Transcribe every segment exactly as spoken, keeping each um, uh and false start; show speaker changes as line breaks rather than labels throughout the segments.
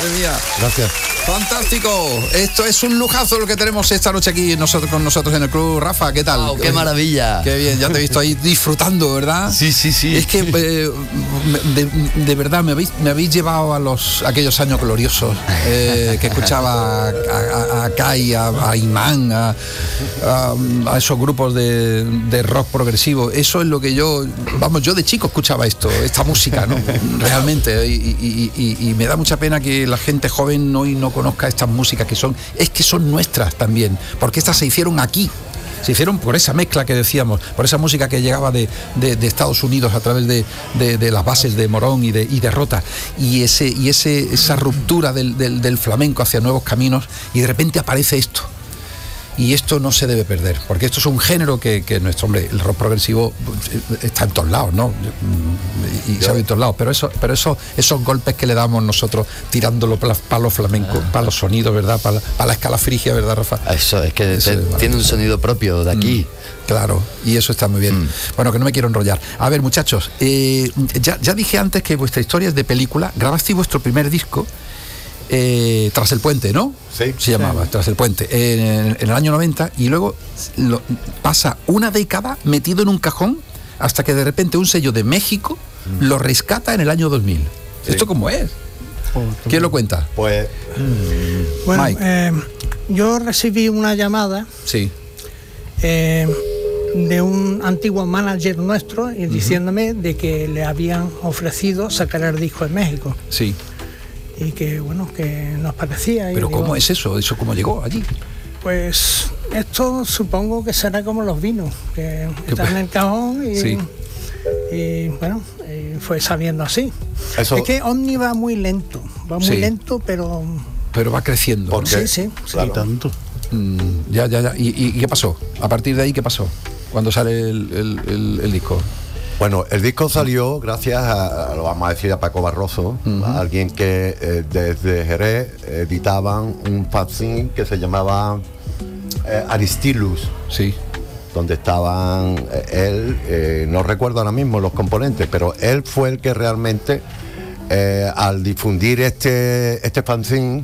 mía.
Gracias.
Fantástico. Esto es un lujazo lo que tenemos esta noche aquí nosotros con nosotros en el club. Rafa, ¿qué tal?
Wow, qué maravilla.
Qué bien, ya te he visto ahí disfrutando, ¿verdad?
Sí, sí, sí.
Es que eh, de, de verdad me habéis, me habéis llevado a los aquellos años gloriosos eh, que escuchaba a, a, a Kai, a, a Imán, a, a, a esos grupos de, de rock progresivo. Eso es lo que yo, vamos, yo de chico escuchaba esto, esta música, ¿no? Realmente. Y, y, y, y me da mucha pena que la gente joven hoy no conozca estas músicas que son, es que son nuestras también, porque estas se hicieron aquí. Se hicieron por esa mezcla que decíamos, por esa música que llegaba de, de, de Estados Unidos a través de, de, de las bases de Morón y de, y de Rota, y, ese, y ese, esa ruptura del, del, del flamenco hacia nuevos caminos, y de repente aparece esto. Y esto no se debe perder, porque esto es un género que, que nuestro hombre, el rock progresivo está en todos lados, ¿no? Y, y se ve en todos lados, pero eso, pero eso, esos golpes que le damos nosotros tirándolo para los flamencos, ah. para los sonidos, ¿verdad? Para la, para la escala frigia, ¿verdad, Rafa?
Eso, es que eso te, es tiene un sonido propio de aquí.
Mm, claro, y eso está muy bien. Mm. Bueno, que no me quiero enrollar. A ver, muchachos, eh, ya, ya dije antes que vuestra historia es de película. Grabasteis vuestro primer disco Eh, Tras el Puente, ¿no?
Sí.
Se llamaba, sí. Tras el Puente, en, en el año noventa, y luego lo, pasa una década metido en un cajón hasta que de repente un sello de México mm. lo rescata en el año dos mil. Sí. ¿Esto cómo es? Oh, ¿quién lo cuenta?
Pues...
Mm. Bueno, eh, yo recibí una llamada
sí.
eh, de un antiguo manager nuestro y uh-huh. diciéndome de que le habían ofrecido sacar el disco en México.
Sí.
Y que bueno, que nos parecía.
¿Pero
y
cómo
digo,
es eso? ¿Eso cómo llegó allí?
Pues esto supongo que será como los vinos, que están en el cajón y,
sí.
y bueno, y fue saliendo así.
Eso...
Es que Omni va muy lento, va muy
sí.
lento, pero...
Pero va creciendo.
¿Por qué?
Sí, sí.
Claro.
sí.
Tanto.
Mm, ya, ya, ya. ¿Y, ¿Y qué pasó? A partir de ahí, ¿qué pasó? Cuando sale el, el, el, el disco.
Bueno, el disco salió gracias a, lo vamos a decir, a Paco Barroso, uh-huh. a alguien que eh, desde Jerez editaban un fanzine que se llamaba eh, Aristilus.
Sí.
Donde estaban eh, él, eh, no recuerdo ahora mismo los componentes, pero él fue el que realmente, eh, al difundir este, este fanzine,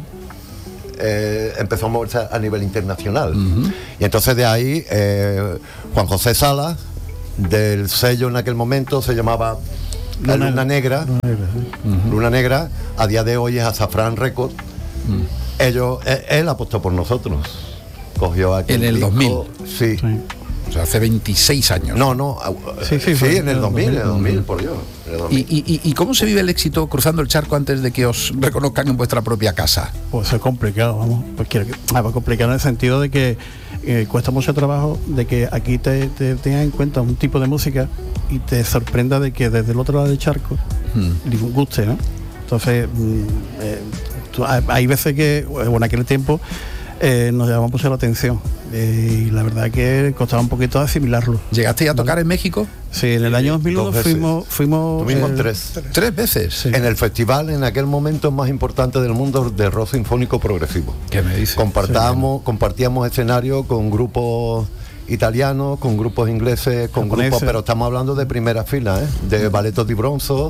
eh, empezó a moverse a nivel internacional. Uh-huh. Y entonces de ahí, eh, Juan José Salas, del sello en aquel momento se llamaba La Luna, Luna Negra, Luna Negra, sí. uh-huh. Luna Negra, a día de hoy es Azafrán Records. Uh-huh. Ellos, él, él apostó por nosotros. Cogió aquel
en el
disco,
dos mil.
Sí.
sí. O sea, hace veintiséis años.
No, no, sí, sí, sí en el dos mil, en el dos mil, por Dios.
¿Y, y, ¿Y cómo se vive el éxito cruzando el charco antes de que os reconozcan en vuestra propia casa?
Pues es complicado, vamos. Pues quiero que, ah, pues complicado en el sentido de que eh, cuesta mucho trabajo de que aquí te, te tengas en cuenta un tipo de música y te sorprenda de que desde el otro lado del charco hmm. ningún guste, ¿no? Entonces, eh, tú, hay veces que, bueno, en aquel tiempo eh, nos llamaba mucho la atención. Eh, y la verdad que costaba un poquito asimilarlo.
¿Llegasteis a tocar en México?
Sí, en el año dos mil uno fuimos... fuimos
Tuvimos
eh,
tres.
¿Tres veces?
Sí. En el festival, en aquel momento más importante del mundo de rock sinfónico progresivo.
¿Qué me dices?
Compartábamos, sí. Compartíamos escenario con grupos italianos, con grupos ingleses, con Japoneses. Grupos, pero estamos hablando de primera fila, ¿eh? De Balletto di Bronzo,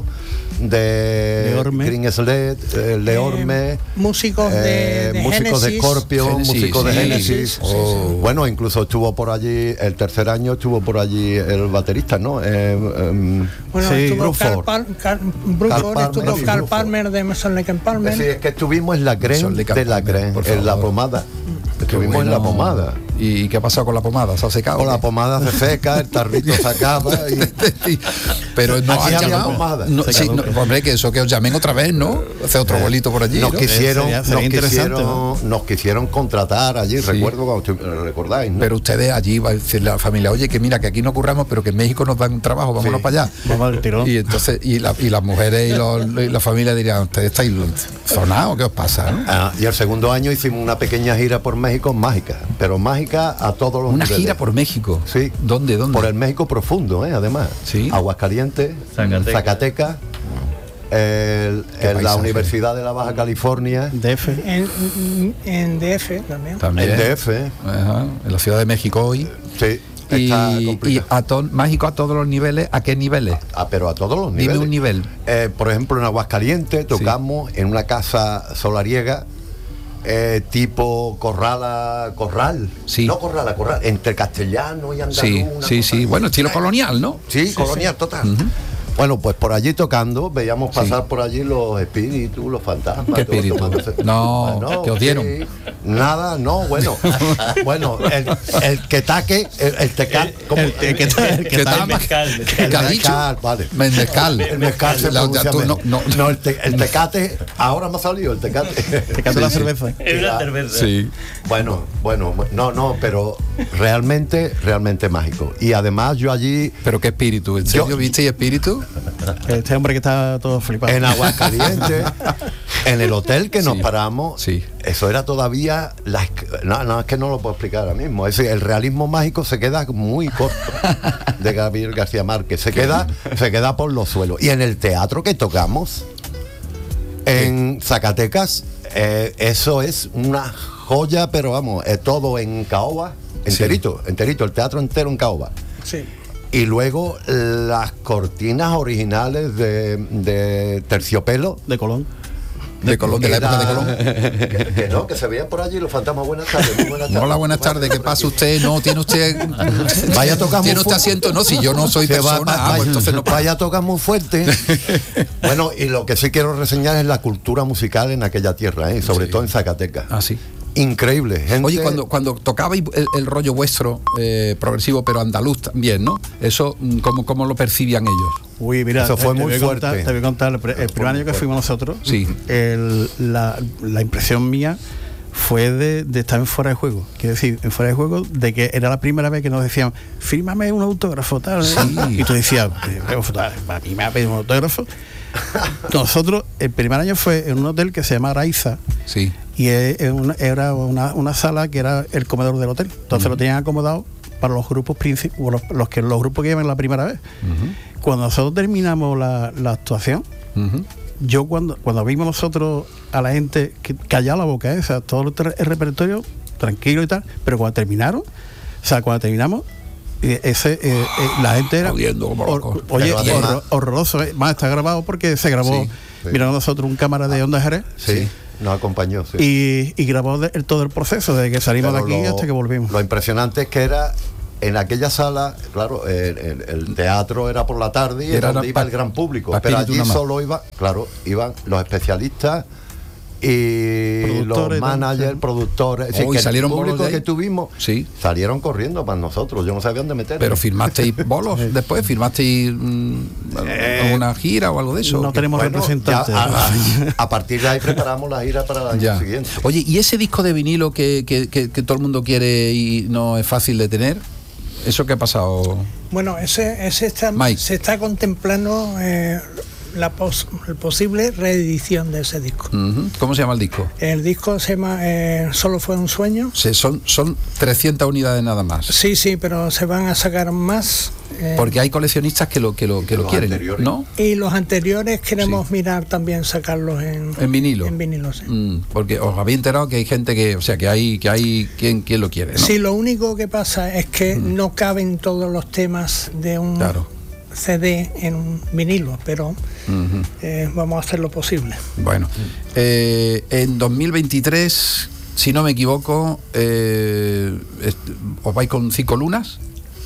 de Green Sled, eh, Leorme,
eh, músicos de,
eh,
de
músicos
Genesis.
de Scorpio,
Genesis,
músicos
sí,
de Genesis.
Oh. Sí, sí.
Bueno, incluso estuvo por allí, el tercer año estuvo por allí el baterista, ¿no? Eh, eh,
bueno,
sí,
estuvo Carl, Par, Carl, Bruford, Carl estuvo Palmer, Carl Palmer de Mason Lake and Palmer.
Es decir, es que estuvimos en la Gren de la Gren, en la pomada. Estuvimos bueno. en la pomada.
¿Y qué ha pasado con la pomada? ¿Se ha secado?
Con la pomada se seca, el tarrito se acaba. Y...
Pero no
han
llamado.
Pomada.
No, sí, no, hombre, que eso que os llamen otra vez, ¿no? Hace otro bolito por allí.
Nos
¿no?
quisieron,
sería, sería
nos, quisieron
¿no?
nos quisieron contratar allí, sí. Recuerdo cuando recordáis, ¿no?
Pero ustedes allí va a decirle a la familia, oye, que mira, que aquí no curramos, pero que en México nos dan trabajo, vámonos sí. para allá.
Vamos al tirón.
Y entonces, y, la, y las mujeres y, los, y la familia dirían, ustedes estáis zonados, ¿qué os pasa? ¿no?
Ah, y el segundo año hicimos una pequeña gira por México, mágica, pero mágica a todos los
Una
niveles.
gira por México.
Sí.
¿Dónde, dónde?
Por el México profundo, ¿eh? Además.
Sí.
Aguascalientes,
Zacatecas,
Zacatecas el, en la Universidad de la Baja California.
D F.
En, en D F también.
También.
En D F.
Ajá. En la Ciudad de México hoy.
Sí. está
y, y
complicado.
a to- mágico a todos los niveles. ¿A qué niveles?
Ah, pero a todos los
Dime
niveles.
un nivel.
Eh, por ejemplo, en Aguascalientes tocamos en una casa solariega eh, tipo corrala, corral.
Sí.
No corrala, corral. Entre castellano y andaluz.
Sí,
una
sí,
cosa
sí.
así.
Bueno, estilo colonial, ¿no?
Sí, colonial, total. Bueno, pues por allí tocando, veíamos pasar por allí los espíritus, los fantasmas.
¿Qué
todo
espíritu?
tomándose-
No, ¿que os dieron?
sí. Nada, no, bueno. Bueno, el, el que taque, el, el tecal. ¿cómo?
El te- que- el que
¿Qué
tal-
tal?
mezcal, mezcal.
¿Qué ha dicho?
Mezcal, vale.
Mezcal.
El mezcal se
La-
pronuncia
tú
menos.
no, no,
No, el, te- el tecate, ahora me ha salido el tecate.
Te canta la cerveza.
Es una cerveza.
Sí.
Bueno, bueno, no, no, pero realmente, realmente mágico. Y además yo allí,
¿Pero qué espíritu? ¿En serio
Yo-
visteis espíritu?
Este hombre que está todo flipado.
en Aguascalientes, en el hotel que nos
Sí,
paramos,
sí.
eso era todavía, la, esc- no, no, es que no lo puedo explicar ahora mismo. Es decir, el realismo mágico se queda muy corto de Gabriel García Márquez, se queda, se queda por los suelos. Y en el teatro que tocamos, en Zacatecas, eh, eso es una joya, pero vamos, es todo en caoba, enterito, enterito, el teatro entero en caoba.
Sí.
Y luego las cortinas originales de, de terciopelo.
De Colón.
De Colón, de la época de Colón.
Que, que no, que se veían por allí los fantasmas. Buenas tardes, muy buenas tardes.
Hola, buenas tardes. ¿Qué pasa usted? No, tiene usted.
Vaya a tocar muy
¿Tiene usted
fuerte.
asiento? No, si yo no soy
Que va-
persona.
va-
ah, pues
vaya,
entonces no.
vaya a tocar muy fuerte. Bueno, y lo que sí quiero reseñar es la cultura musical en aquella tierra, ¿eh? Sobre
Sí.
todo en Zacatecas.
Ah, sí.
Increíble, gente.
Oye, cuando, cuando tocabais el, el rollo vuestro, eh, progresivo, pero andaluz también, ¿no? Eso, mm, ¿cómo, cómo lo percibían ellos?
Uy, mira,
Eso fue
te- te
muy
voy a contar-
fuerte.
te voy a contar, el, pri- el primer año que fuimos nosotros,
Sí.
el- la, la impresión mía fue de, de estar en fuera de juego. Quiero decir, en fuera de juego, de que era la primera vez que nos decían, fírmame un autógrafo, tal.
Sí.
Y tú decías, a mí me ha pedido un autógrafo. Nosotros, el primer año fue en un hotel que se llama Araiza,
Sí.
y es- es una- era una, una sala que era el comedor del hotel. Entonces lo tenían acomodado para los grupos principales, los, los que los grupos que iban la primera vez. Cuando nosotros terminamos la, la actuación,
Ujú.
yo cuando cuando vimos nosotros a la gente que callaba la boca, ¿eh? O sea, todo el, ter- el repertorio tranquilo y tal, pero cuando terminaron, o sea, cuando terminamos, eh, ese eh, eh, la gente era
Jodiendo como
hor-
locos.
oye,
Pero además-
horror- horroroso, ¿eh? Más está grabado porque se grabó,
Sí,
sí.
mirando nosotros un cámara de Onda Jerez.
Sí, nos acompañó, sí.
Y, y grabó de- el- todo el proceso desde que salimos
Pero
de aquí
lo-
hasta que volvimos.
Lo impresionante es que era en aquella sala, claro, el, el- el teatro era por la tarde y
Era
era donde
pa-
iba el gran público,
pa
pero
espíritu
allí
nada más.
solo iba, claro, iban los especialistas y
Productores,
los
¿no?
managers,
Sí.
productores, es decir,
Oh, ¿y
que el
salieron bolos
público
de ahí?
que tuvimos
Sí.
salieron corriendo para nosotros, yo no sabía dónde meter.
Pero firmasteis bolos después, firmasteis mm, alguna gira o algo de eso.
no tenemos
Bueno,
representantes.
ya, a, a partir de ahí preparamos la gira para el año
Ya.
siguiente.
Oye, ¿y ese disco de vinilo que, que- que- que todo el mundo quiere y no es fácil de tener? ¿Eso qué ha pasado?
Bueno, ese, ese está,
Mike.
se está contemplando eh, la pos- el posible reedición de ese disco.
Ujú. ¿Cómo se llama el disco?
El disco se llama eh, Solo fue un sueño.
Se- son, son trescientas unidades nada más.
Sí, sí, pero se van a sacar más. eh,
Porque hay coleccionistas que lo, que lo, que lo
Los
quieren,
anteriores.
¿no?
y los anteriores queremos
Sí.
mirar también sacarlos en,
En vinilo.
En vinilo, sí.
Mm, porque os habéis enterado que hay gente que, o sea, que hay que hay quien, quien lo quiere, ¿no?
Sí, lo único que pasa es que no caben todos los temas de un
Claro.
C D en un vinilo, pero
Ujú.
eh, vamos a hacer lo posible.
Bueno, eh, en dos mil veintitrés, si no me equivoco, eh, est- ¿os vais con Cinco Lunas?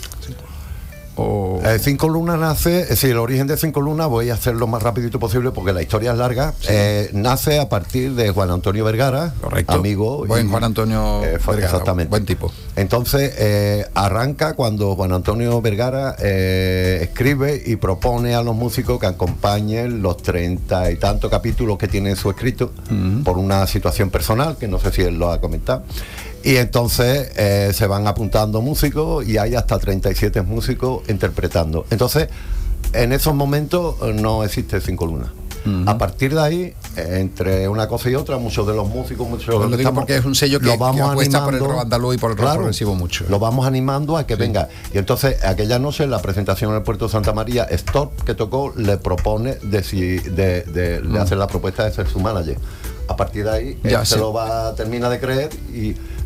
O...
Eh, Cinco Lunas nace, es decir, el origen de Cinco Lunas, voy a hacerlo lo más rapidito posible porque la historia es larga. Eh, nace a partir de Juan Antonio Vergara,
Correcto.
amigo.
Buen
y-
Juan Antonio
eh, fue-
Vergara,
exactamente.
buen tipo.
Entonces, eh, arranca cuando Juan Antonio Vergara eh, escribe y propone a los músicos que acompañen los treinta y tantos capítulos que tiene en su escrito
Ujú.
por una situación personal, que no sé si él lo ha comentado. Y entonces eh, se van apuntando músicos y hay hasta treinta y siete músicos interpretando. Entonces, en esos momentos eh, no existe Cinco Lunas.
Ujú.
A partir de ahí, eh, entre una cosa y otra, muchos de los músicos, muchos de
Pues
los
lo
que
digo
estamos-
porque es un sello que-
lo
que
vamos
apuesta por el
animando.
rock andaluz y por el rock progresivo mucho.
Lo vamos animando a que venga. Y entonces, aquella noche, en la presentación en el puerto de Santa María, Storp, que tocó, le propone de, si, de, de- le hace la propuesta de ser su manager. A partir de ahí,
Ya
él se
sé.
lo va, termina de creer y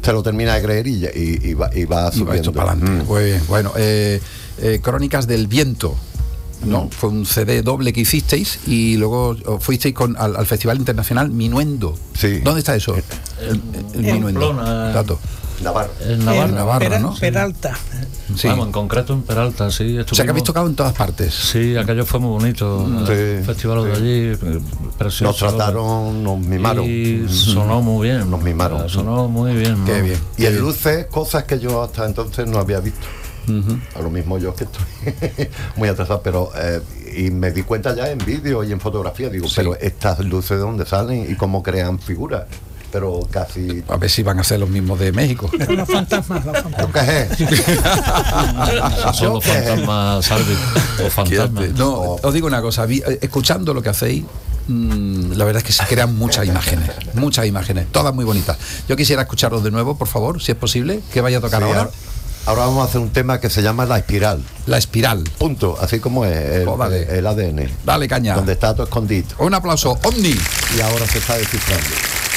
te lo termina de creer y, y, y va, y va
Y va esto
subiendo.
para adelante.
Mm.
Muy bien. Bueno, eh, eh, Crónicas del Viento. No, fue un C D doble que hicisteis y luego fuisteis con, al, al Festival Internacional Minuendo.
Sí.
¿Dónde está eso? El, el
En
Minuendo.
Pamplona.
Dato.
Navarra.
En Navarra.
En Navarra,
Pera-
¿no?
Peralta.
Sí.
Vamos, en concreto en Peralta, sí.
O sea que
estuvimos-
habéis tocado en todas partes.
Sí, aquello fue muy bonito.
Sí,
El festival de
sí.
allí, precioso.
Nos trataron, nos mimaron.
Y sonó muy bien.
Nos mimaron.
Sonó muy bien.
Qué
¿no?
bien.
Y en luces, cosas que yo hasta entonces no había visto.
Ujú.
A lo mismo yo que estoy muy atrasado, pero eh, y me di cuenta ya en vídeo y en fotografía, digo,
Sí.
pero estas luces de dónde salen y cómo crean figuras, pero casi.
A ver si van a ser los mismos de México.
Los fantasmas, los
¿Yo
fantasmas.
qué es?
Esos son
¿Yo
los
qué?
fantasmas, Salvi. Los fantasmas.
No, os digo una cosa, vi- eh, escuchando lo que hacéis, mm, la verdad es que se crean muchas imágenes, muchas imágenes, todas muy bonitas. Yo quisiera escucharos de nuevo, por favor, si es posible, que vaya a tocar
Sí,
ahora.
ahora, ahora vamos a hacer un tema que se llama La Espiral.
La Espiral.
Punto, así como es el,
Jódale.
el A D N.
Dale caña.
Donde está todo escondido.
Un aplauso, Omni.
Y ahora se está descifrando.